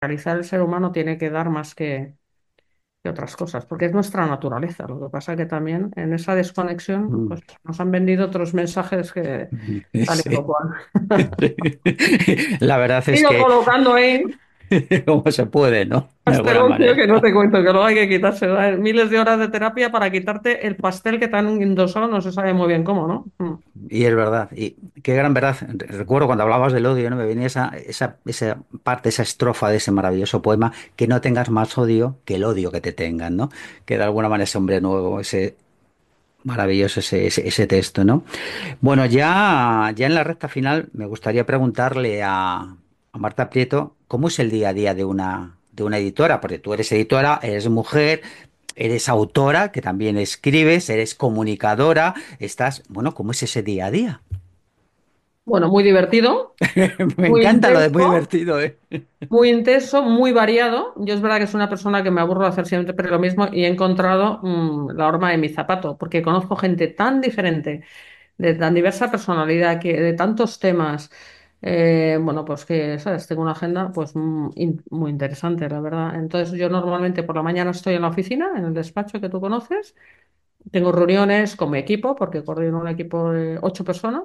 realizar el ser humano tiene que dar más que otras cosas, porque es nuestra naturaleza. Lo que pasa que también en esa desconexión Mm. pues, nos han vendido otros mensajes que tal y Sí. cual. La verdad He es ido que colocando ahí como se puede, ¿no? De alguna pasteloncio manera. que no te cuento, que luego hay que quitarse, ¿verdad? Miles de horas de terapia para quitarte el pastel que te han endosado, no se sabe muy bien cómo, ¿no? Y es verdad, y qué gran verdad. Recuerdo cuando hablabas del odio, ¿no? Me venía esa parte, esa estrofa de ese maravilloso poema, que no tengas más odio que el odio que te tengan, ¿no? Que de alguna manera ese hombre nuevo, ese maravilloso, ese texto, ¿no? Bueno, ya en la recta final me gustaría preguntarle a Marta Prieto cómo es el día a día de una editora, porque tú eres editora, eres mujer, eres autora, que también escribes, eres comunicadora, estás, bueno, ¿cómo es ese día a día? Bueno, muy divertido, Me muy encanta lo de muy intenso. divertido, ¿eh? Muy intenso, muy variado. Yo es verdad que soy una persona que me aburro de hacer siempre lo mismo y he encontrado la horma de mi zapato, porque conozco gente tan diferente, de tan diversa personalidad, que de tantos temas. Bueno, pues que, ¿sabes? Tengo una agenda pues muy interesante, la verdad. Entonces yo normalmente por la mañana estoy en la oficina, en el despacho que tú conoces. Tengo reuniones con mi equipo, porque coordino un equipo de 8 personas.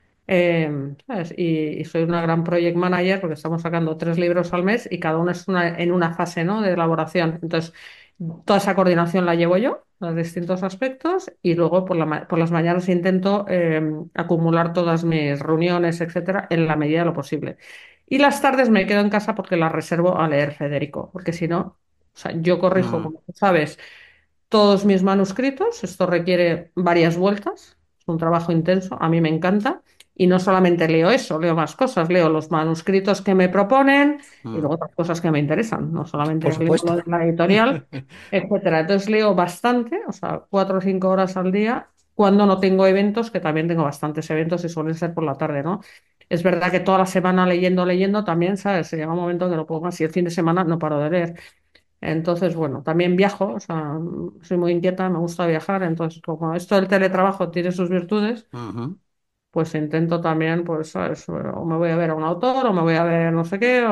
¿Sabes? Y soy una gran project manager porque estamos sacando 3 libros al mes y cada uno es en una fase, ¿no? de elaboración. Entonces, toda esa coordinación la llevo yo, los distintos aspectos, y luego por las mañanas intento acumular todas mis reuniones, etcétera, en la medida de lo posible. Y las tardes me quedo en casa porque las reservo a leer Federico, porque si no, o sea, yo corrijo, Mm, como tú sabes, todos mis manuscritos. Esto requiere varias vueltas, es un trabajo intenso, a mí me encanta. Y no solamente leo eso, leo más cosas, leo los manuscritos que me proponen y mm. luego otras cosas que me interesan, no Por solamente leo supuesto. lo de la editorial, etcétera. Entonces leo bastante, o sea, 4 o 5 horas al día, cuando no tengo eventos, que también tengo bastantes eventos y suelen ser por la tarde, ¿no? Es verdad que toda la semana leyendo también, ¿sabes? Se llega un momento que no puedo más y el fin de semana no paro de leer. Entonces, bueno, también viajo, o sea, soy muy inquieta, me gusta viajar, entonces como esto del teletrabajo tiene sus virtudes, Ujú. pues intento también, pues, ¿sabes? O me voy a ver a un autor, o me voy a ver no sé qué,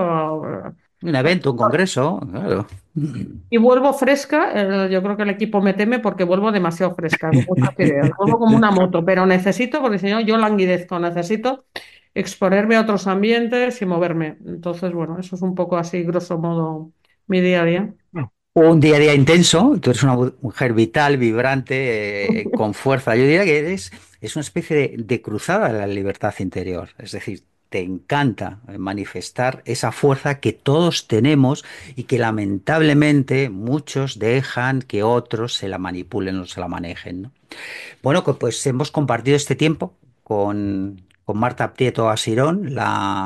Un evento, un congreso, claro. y vuelvo fresca, yo creo que el equipo me teme porque vuelvo demasiado fresca, con muchas ideas, vuelvo como una moto, pero necesito, porque si no yo languidezco, necesito exponerme a otros ambientes y moverme. Entonces, bueno, eso es un poco así, grosso modo, mi día a día. Un día a día intenso, tú eres una mujer vital, vibrante, con fuerza. Yo diría que es una especie de cruzada de la libertad interior. Es decir, te encanta manifestar esa fuerza que todos tenemos y que lamentablemente muchos dejan que otros se la manipulen o se la manejen, ¿no? Bueno, pues hemos compartido este tiempo con Marta Prieto Asirón,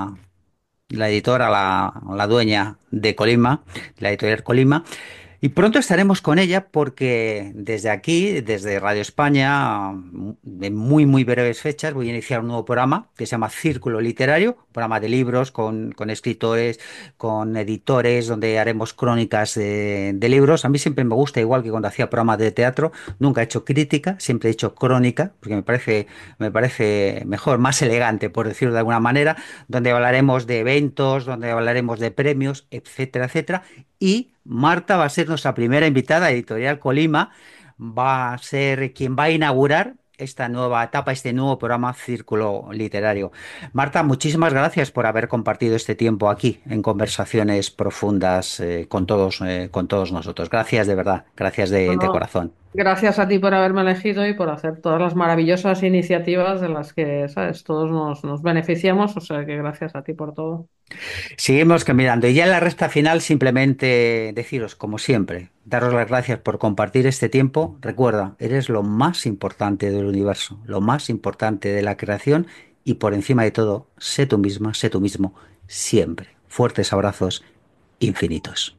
la editora, la dueña de Colima, la editorial Colima. Y pronto estaremos con ella porque desde aquí, desde Radio España, en muy breves fechas, voy a iniciar un nuevo programa que se llama Círculo Literario, un programa de libros con escritores, con editores, donde haremos crónicas de libros. A mí siempre me gusta, igual que cuando hacía programas de teatro, nunca he hecho crítica, siempre he hecho crónica, porque me parece mejor, más elegante, por decirlo de alguna manera, donde hablaremos de eventos, donde hablaremos de premios, etcétera, etcétera. Y Marta va a ser nuestra primera invitada a Editorial Colima, va a ser quien va a inaugurar esta nueva etapa, este nuevo programa Círculo Literario. Marta, muchísimas gracias por haber compartido este tiempo aquí en conversaciones profundas con todos nosotros. Gracias de verdad, gracias de Bueno, corazón. gracias a ti por haberme elegido y por hacer todas las maravillosas iniciativas de las que, ¿sabes? Todos nos beneficiamos, o sea que gracias a ti por todo. Seguimos caminando y ya en la recta final simplemente deciros, como siempre, daros las gracias por compartir este tiempo. Recuerda, eres lo más importante del universo, lo más importante de la creación y por encima de todo, sé tú misma, sé tú mismo, siempre. Fuertes abrazos infinitos.